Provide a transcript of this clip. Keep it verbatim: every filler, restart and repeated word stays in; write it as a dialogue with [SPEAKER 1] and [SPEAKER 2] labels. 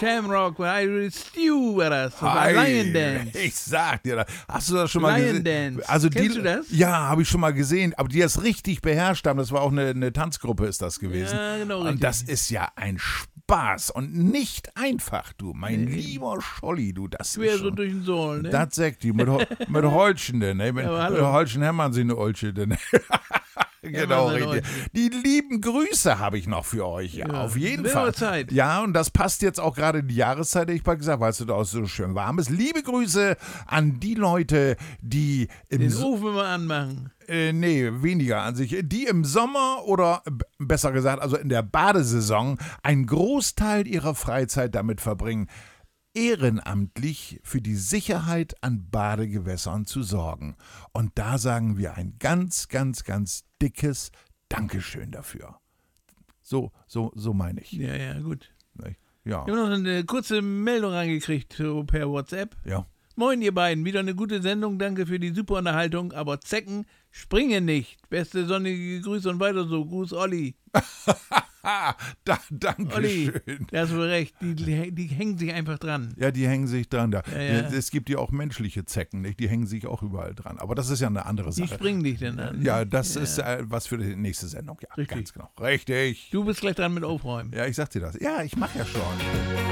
[SPEAKER 1] Shamrock, Stew war das. das war Lion Dance.
[SPEAKER 2] Ich sag dir das. Hast du das schon mal
[SPEAKER 1] Lion
[SPEAKER 2] gesehen?
[SPEAKER 1] Dance.
[SPEAKER 2] Also
[SPEAKER 1] Kennst
[SPEAKER 2] die,
[SPEAKER 1] du das?
[SPEAKER 2] Ja, habe ich schon mal gesehen. Aber die das richtig beherrscht haben, das war auch eine, eine Tanzgruppe ist das gewesen.
[SPEAKER 1] Ja, genau,
[SPEAKER 2] und
[SPEAKER 1] richtig.
[SPEAKER 2] das ist ja ein Spaß und nicht einfach, du. Mein
[SPEAKER 1] Nee.
[SPEAKER 2] lieber Scholli, du. Das
[SPEAKER 1] Quer
[SPEAKER 2] ist
[SPEAKER 1] so
[SPEAKER 2] schon,
[SPEAKER 1] durch den Sohlen, ne?
[SPEAKER 2] das sagt die mit, Ho- mit Holschen, denn, ne? Mit,
[SPEAKER 1] Ja, aber hallo.
[SPEAKER 2] mit Holschen Hermann sie eine Olsche, denn. Genau,
[SPEAKER 1] Hermann,
[SPEAKER 2] richtig. Die lieben Grüße habe ich noch für euch, ja,
[SPEAKER 1] Ja,
[SPEAKER 2] auf jeden
[SPEAKER 1] wird
[SPEAKER 2] Fall.
[SPEAKER 1] aber Zeit.
[SPEAKER 2] Ja, und das passt jetzt auch gerade in die Jahreszeit, hätte ich mal gesagt, weil es da auch so schön warm ist. Liebe Grüße an die Leute, die im
[SPEAKER 1] Den
[SPEAKER 2] So-
[SPEAKER 1] Ofen immer anmachen.
[SPEAKER 2] äh, nee, weniger an sich, die im Sommer oder b- besser gesagt, also in der Badesaison einen Großteil ihrer Freizeit damit verbringen, ehrenamtlich für die Sicherheit an Badegewässern zu sorgen. Und da sagen wir ein ganz, ganz, ganz dickes Dankeschön dafür. So, so, so meine ich.
[SPEAKER 1] Ja, ja, gut.
[SPEAKER 2] Nicht? Ja,
[SPEAKER 1] Wir haben noch eine kurze Meldung reingekriegt so per WhatsApp.
[SPEAKER 2] ja.
[SPEAKER 1] Moin, ihr beiden. Wieder eine gute Sendung. Danke für die super Unterhaltung. Aber Zecken springen nicht. Beste sonnige Grüße und weiter so. Gruß, Olli.
[SPEAKER 2] Ah, da,
[SPEAKER 1] Olli,
[SPEAKER 2] Dankeschön.
[SPEAKER 1] da hast du recht. Die, die, die hängen sich einfach dran.
[SPEAKER 2] Ja, die hängen sich dran. Da.
[SPEAKER 1] Ja, ja.
[SPEAKER 2] Es gibt ja auch menschliche Zecken, nicht? Die hängen sich auch überall dran. Aber das ist ja eine andere
[SPEAKER 1] Die
[SPEAKER 2] Sache.
[SPEAKER 1] springen dich dann an.
[SPEAKER 2] Ja, das
[SPEAKER 1] Ja.
[SPEAKER 2] ist äh, was für die nächste Sendung. Ja,
[SPEAKER 1] Richtig.
[SPEAKER 2] ganz genau. Richtig.
[SPEAKER 1] Du bist gleich dran mit Aufräumen.
[SPEAKER 2] Ja, ich sag dir das. Ja, ich mach ja schon.